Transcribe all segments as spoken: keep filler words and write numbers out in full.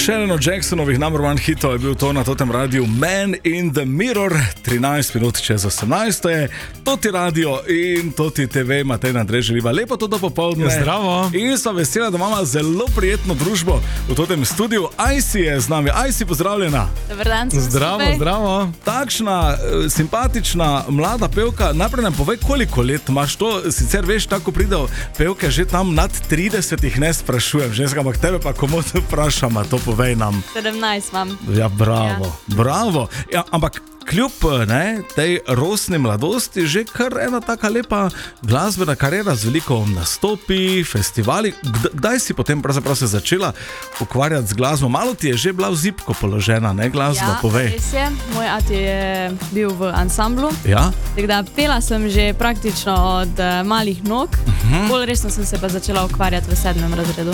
Shannon Jacksonovih number one hitov je bil to na totem radiju Man in the Mirror, trinajst minut čez osemnajst je, to ti radio in to ti T V, Matej Andrej želiva lepo to do popoldne. Zdravo. In sem vesela, da imamo zelo prijetno družbo v totem studiu. Ajsi je z nami, Ajsi, pozdravljena. Dobar dan, Zdravo, skupaj. zdravo. Takšna eh, simpatična mlada pevka, najprej nam povej, koliko let imaš to, sicer veš, tako pridejo pevke že tam nad tridesetih, ne sprašujem, ženska, ampak tebe pa komu te vprašam, to povej nam. sedemnajst imam. Ja, bravo, ja. bravo. Ja, ampak kljub ne, tej rosni mladosti, že kar ena taka lepa glasbena kariera z veliko nastopi, festivali. Kdaj si potem pravzaprav se začela ukvarjati z glasbo? Malo ti je že bila v zibko položena, ne, glasba, Ja, povej. res je. Moj ati je bil v ansamblu. Ja? Tako da pela sem že praktično od uh, malih nog. Uh-huh. Bolj resno sem se pa začela ukvarjati v sedmem razredu.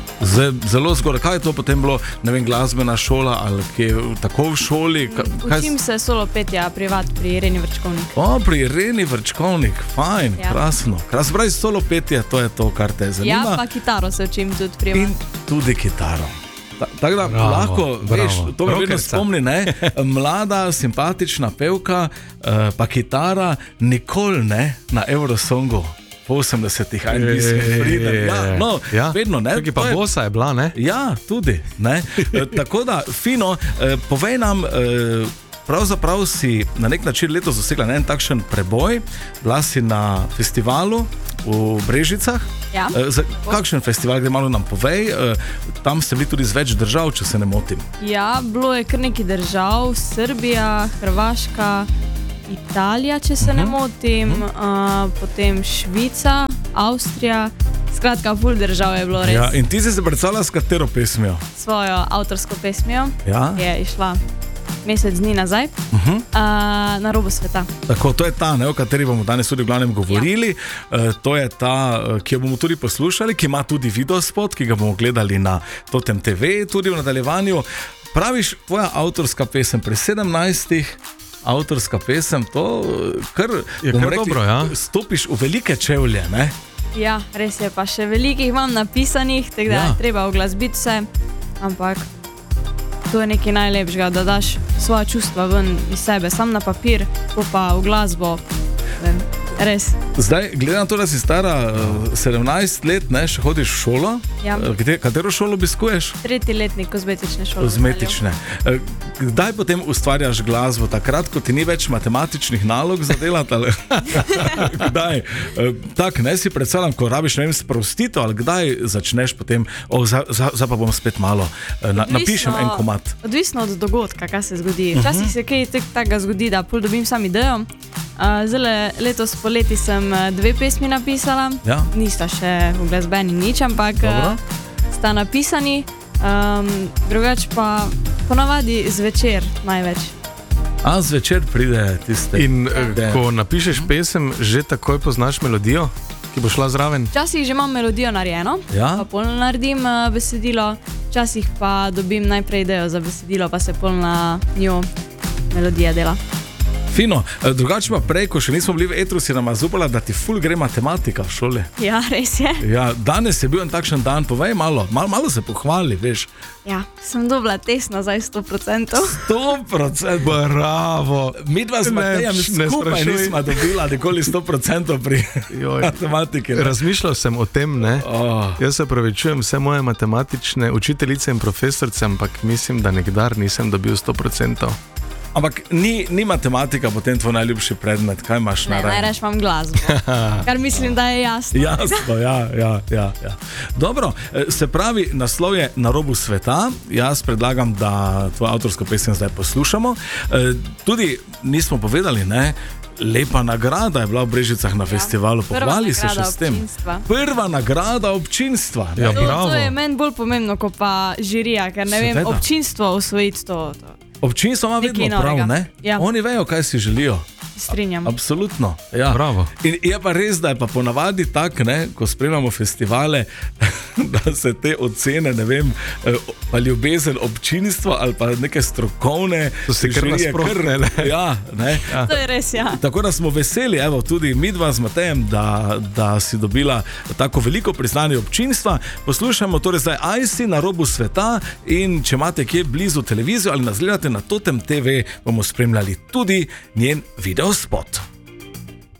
Z, zelo zgoraj. Kaj je to potem bilo, ne vem, glasbena šola ali kje, tako v šoli? Ka, kaj... Učim se solo petja privat pri Ireni Vrčkovnik. O, pri Ireni Vrčkovnik, fajn, ja. krasno. Krasno, pravi solo petje, to je to, kar te zanima. Ja, pa kitaro se učim tudi privat. In tudi kitaro. Ta, tako da Bravo, lahko, bravo. veš, to me vedno Rokerca. spomni, ne? Mlada, simpatična pevka, uh, pa kitara, nikoli ne na Eurosongu. V osemdesetih, aj mislim, pridem. Ja, no, ja. vedno ne. Tukaj pa To je- bosa je bila, ne? Ja, tudi. Ne? E, tako da, fino, e, povej nam, e, pravzaprav si na nek način letos dosegla en takšen preboj, bila si na festivalu v Brežicah. Ja. E, za, kakšen festival, gde malo nam povej, e, tam ste bili tudi z več držav, če se ne motim. Ja, bilo je kar nekaj držav, Srbija, Hrvaška, Italija, če se uh-huh. ne motim, uh, potem Švica, Avstrija, skratka, ful držav je bilo res. Ja, in ti si se predstavljala s katero pesmijo? Svojo avtorsko pesmijo, Ja? ki je išla mesec dni nazaj, Uh-huh. uh, Na robu sveta. Tako, to je ta, ne, o kateri bomo danes tudi v glavnem govorili. Ja. E, to je ta, e, ki jo bomo tudi poslušali, ki ima tudi videospot, ki ga bomo gledali na Totem T V, tudi v nadaljevanju. Praviš, tvoja avtorska pesem pri sedemnajstih, avtorska pesem, to kar, Je bomo kar dobro, ja. stopiš v velike čevlje, ne? Ja, res je, pa še velikih imam napisanih, tako da Ja. je treba oglasbiti vse, ampak to je nekaj najlepšega, da daš svoja čustva ven iz sebe, sam na papir, pa pa v glasbo, vem, res. Zdaj, glede na to, da si stara uh, sedemnajst let, ne, še hodiš v šolo, Ja. E, kde, katero šolo obiskuješ? Tretji letnik kozmetične šole. Kozmetične. E, Kdaj potem ustvarjaš glasbo? Takrat, ko ti ni več matematičnih nalog za delati? Ali... kdaj? E, tak, ne si predstavljam, ko rabiš, ne vem, sprostitev, ali kdaj začneš potem, o, za, za, za pa bom spet malo, e, na, Odvisno- napišem en komad. Odvisno od dogodka, kaj se zgodi. Včasih se kaj tek takega zgodi, da pol dobim sam idejo. Uh, Zdaj, letos poleti sem eh, dve pesmi napisala, Ja. nista še uglasbeni nič, ampak Dobro. uh, sta napisani, um, drugače pa ponavadi zvečer največ. A zvečer pride tiste. In eh, Ja. ko napišeš pesem, že takoj poznaš melodijo, ki bo šla zraven? Včasih že imam melodijo narejeno, Ja. pa pol naredim uh, besedilo, včasih pa dobim najprej idejo za besedilo, pa se pol na njo melodija dela. Fino, E, drugače pa prej, ko še nismo bili v etru, si nam zaupala, da ti ful gre matematika v šoli. Ja, res je. Ja, danes je bil en takšen dan, povej malo, malo, malo se pohvali, veš. Ja, sem dobila test nazaj sto procentov. sto procentov. Bravo. Mi dva s Ne, Matejem ne skupaj sprašuj. nismo dobila nikoli sto procentov pri Joj. matematiki. ne. Razmišljal sem o tem, ne? Oh. Jaz se opravičujem vse moje matematične učiteljice in profesorce, ampak mislim, da nikdar nisem dobil sto procentov. Ampak ni, ni matematika potem tvoj najljubši predmet, kaj imaš Ne, na najraje imam glasbo. Kar mislim, da je jasno. Jasno, ja, ja, ja, ja. Dobro, eh, se pravi, naslov je Na robu sveta. Jaz predlagam, da tvojo avtorsko pesem zdaj poslušamo. Eh, Tudi nismo povedali, ne? Lepa nagrada je bila v Brežicah na festivalu. prva Pohvali se še nagrada s tem. občinstva. Prva nagrada občinstva. ne? Ja, To, bravo. to je meni bolj pomembno, kot pa žirija, ker ne vem, Seveda. občinstvo osvojiti to. to. Občinstvo ima vedno Nekaj prav, novega. ne? Ja. Oni vejo, kaj si želijo. strinjam. Absolutno. Ja. Bravo. In je pa res, da je pa ponavadi tako, ne, ko spremljamo festivale, da se te ocene, ne vem, pa ljubezen občinstva ali pa neke strokovne, to se kar nasprotne. Ja, ne. Ja. To je res, ja. Tako da smo veseli, evo, tudi midva z Matejem, da, da si dobila tako veliko priznanje občinstva. Poslušamo torej zdaj Ajsi na robu sveta in če imate kje blizu televizijo ali nas gledate na Totem T V, bomo spremljali tudi njen videospot.